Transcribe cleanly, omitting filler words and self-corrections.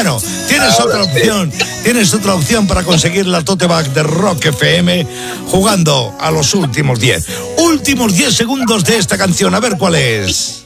Bueno, tienes otra opción para conseguir la tote bag de Rock FM jugando a los últimos 10 segundos de esta canción. A ver cuál es.